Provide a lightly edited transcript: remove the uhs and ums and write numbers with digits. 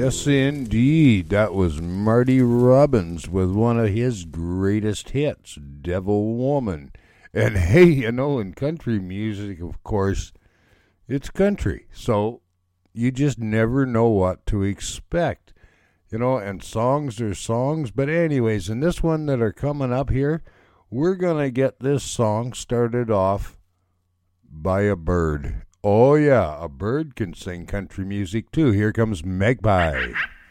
Yes, indeed. That was Marty Robbins with one of his greatest hits, Devil Woman. And hey, in country music, of course, it's country. So you just never know what to expect. And songs are songs. But anyways, in this one that are coming up here, we're going to get this song started off by a bird. Oh, yeah, a bird can sing country music, too. Here comes Magpie.